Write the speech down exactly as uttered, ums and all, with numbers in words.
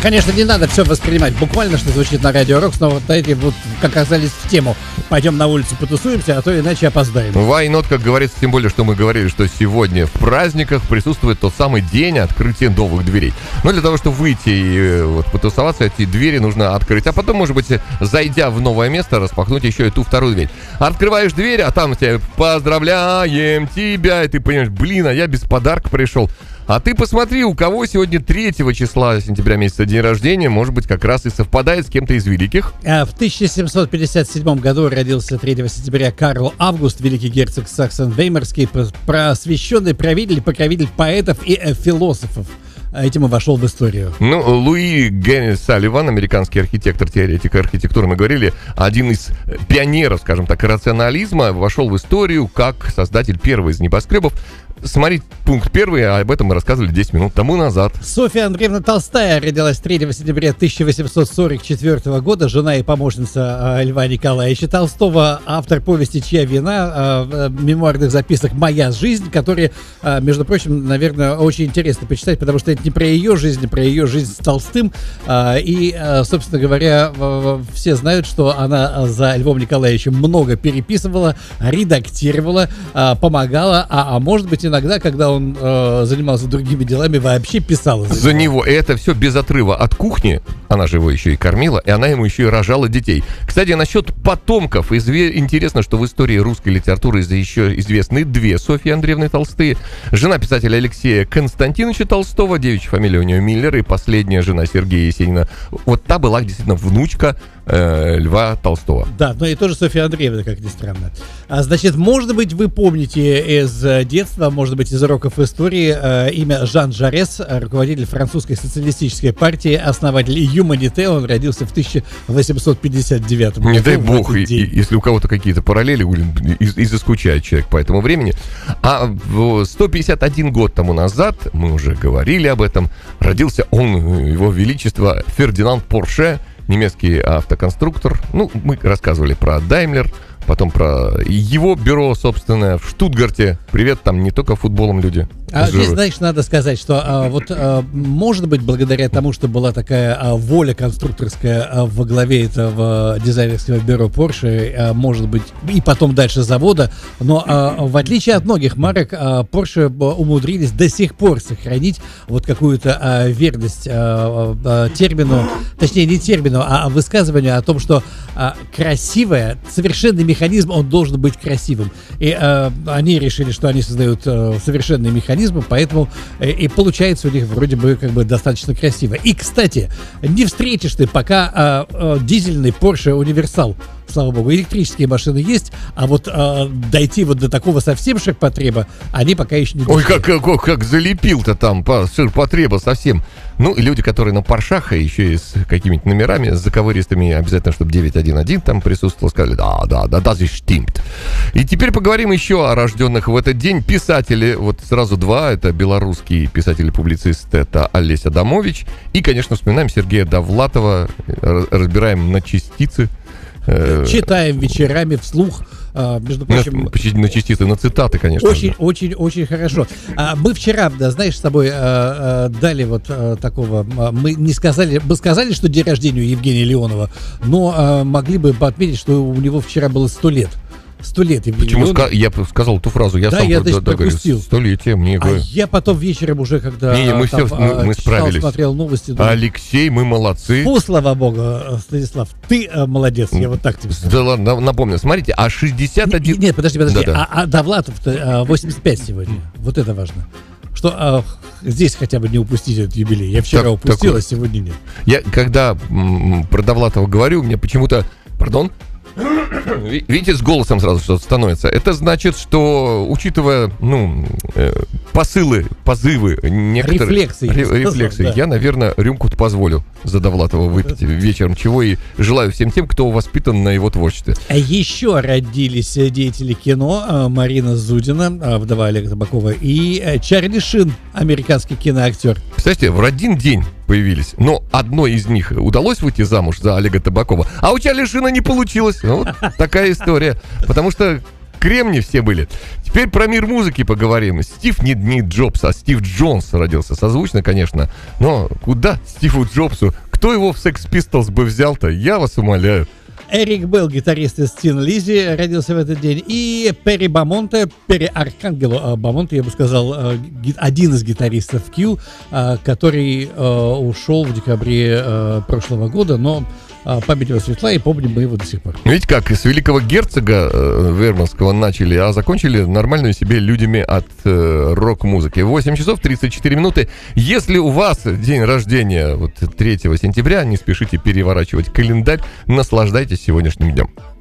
Конечно, не надо все воспринимать буквально, что звучит на Радио Рок. Снова вот эти вот, как оказались в тему. Пойдем на улицу потусуемся, а то иначе опоздаем. Why not, как говорится, тем более, что мы говорили, что сегодня в праздниках присутствует тот самый день открытия новых дверей. Но для того, чтобы выйти и вот, потусоваться, эти двери нужно открыть. А потом, может быть, зайдя в новое место, распахнуть еще и ту вторую дверь. Открываешь дверь, а там тебе поздравляем тебя. И ты понимаешь, блин, а я без подарка пришел. А ты посмотри, у кого сегодня третьего числа сентября месяца день рождения, может быть, как раз и совпадает с кем-то из великих. В тысяча семьсот пятьдесят седьмом году родился третьего сентября Карл Август, великий герцог Саксон-Веймарский, просвещенный правитель, покровитель поэтов и философов. Этим и вошел в историю. Ну, Луи Генри Салливан, американский архитектор, теоретик архитектуры, мы говорили, один из пионеров, скажем так, рационализма, вошел в историю как создатель первого из небоскребов. Смотрите пункт первый, а об этом мы рассказывали десять минут тому назад. Софья Андреевна Толстая родилась третьего сентября тысяча восемьсот сорок четвёртого года, жена и помощница Льва Николаевича Толстого, автор повести «Чья вина», мемуарных записок «Моя жизнь», которые, между прочим, наверное, очень интересно почитать, потому что это не про ее жизнь, а про ее жизнь с Толстым. И, собственно говоря, все знают, что она за Львом Николаевичем много переписывала, редактировала, помогала, а, а может быть, иногда, когда он э, занимался другими делами, вообще писала за, за него. него. И это все без отрыва от кухни. Она же его еще и кормила, и она ему еще и рожала детей. Кстати, насчет потомков. Изве... Интересно, что в истории русской литературы еще известны две Софьи Андреевны Толстые. Жена писателя Алексея Константиновича Толстого, девичья фамилия у нее Миллер, и последняя жена Сергея Есенина. Вот та была действительно внучка э, Льва Толстого. Да, но и тоже Софья Андреевна, как ни странно. А, значит, может быть, вы помните из детства, может быть, из уроков истории, э, имя Жан Жарес, руководитель французской социалистической партии, основатель Юманите. Он родился в тысяча восемьсот пятьдесят девятом году. Не дай бог, и, и, если у кого-то какие-то параллели, и, и заскучает человек по этому времени. А сто пятьдесят один год тому назад, мы уже говорили об этом, родился он, его величество Фердинанд Порше, немецкий автоконструктор. Ну, мы рассказывали про Даймлер, потом про его бюро собственное в Штутгарте. Привет, там не только футболом люди. А здесь, знаешь, надо сказать, что а, вот, а, может быть, благодаря тому, что была такая а, воля конструкторская а, во главе этого дизайнерского бюро Porsche, а, может быть, и потом дальше завода, но а, в отличие от многих марок, а, Porsche умудрились до сих пор сохранить вот какую-то а, верность а, а, термину, точнее, не термину, а высказыванию о том, что а, красивое, совершенный механизм, он должен быть красивым. И а, они решили, что они создают а, совершенный механизм, поэтому и, и получается у них вроде бы как бы достаточно красиво. И, кстати, не встретишь ты пока а, а, дизельный Porsche Универсал. Слава богу, электрические машины есть, а вот а, дойти вот до такого совсем ширпотреба они пока еще не дошли. Ой, как, как, как залепил-то там по ширпотреба совсем. Ну, и люди, которые на Поршах, и еще и с какими-то номерами, с заковыристыми, обязательно, чтобы девять один один там присутствовал, сказали, да, да, да, das ist stimmt. И теперь поговорим еще о рожденных в этот день. Писатели, вот сразу два, это белорусский писатель-публицист, это Олесь Адамович, и, конечно, вспоминаем Сергея Довлатова, разбираем на частицы. Читаем вечерами вслух. А, между прочим, на, на частицы, на цитаты, конечно. Очень, очень, очень хорошо. А, мы вчера, да, знаешь, с тобой а, а, дали вот а, такого. А, мы не сказали, мы сказали, что день рождения у Евгения Леонова, но а, могли бы отметить, что у него вчера было сто лет. Сто лет. Почему ска- я сказал эту фразу? Я да, сам я, значит, пропустил. Столетие мне. А я потом вечером уже, когда не, не, мы, там, все, мы, мы читал, справились. смотрел новости. Думаю, Алексей, мы молодцы. Фу, слава богу, Станислав, ты а, молодец. Я вот так тебе скажу. Да ладно, напомню. Смотрите, а шестьдесят один... Нет, подожди, подожди. Да-да. А, а Довлатов-то а, восемьдесят пять сегодня. Вот это важно. Что а, здесь хотя бы не упустить этот юбилей. Я вчера так, упустил, такой... а сегодня нет. Я, когда м- про Довлатова говорю, мне почему-то... Пардон? Видите, с голосом сразу что-то становится. Это значит, что, учитывая, ну, э, посылы, позывы, некоторые... Рефлексы. Ре- рефлексы. Да. Я, наверное, рюмку-то позволю за Довлатова выпить вечером, чего и желаю всем тем, кто воспитан на его творчестве. А еще родились деятели кино. Марина Зудина, вдова Олега Табакова, и Чарли Шин, американский киноактер. Кстати, в один день появились, но одной из них удалось выйти замуж за Олега Табакова, а у Чарли Шина не получилось. Ну, вот такая история. Потому что кремни все были. Теперь про мир музыки поговорим. Стив не, не Джобс, а Стив Джонс родился. Созвучно, конечно. Но куда Стиву Джобсу? Кто его в Sex Pistols бы взял-то? Я вас умоляю. Эрик Белл, гитарист из Тин Лизи, родился в этот день. И Перри Бамонте, Перри Аркангело Бамонте, я бы сказал, один из гитаристов Q, который ушел в декабре прошлого года, но память его светла, и помним мы его до сих пор. Видите, как с великого герцога э, Вермонтского начали, а закончили нормальными себе людьми от э, рок-музыки. восемь часов тридцать четыре минуты. Если у вас день рождения вот, третьего сентября, не спешите переворачивать календарь, наслаждайтесь сегодняшним днем.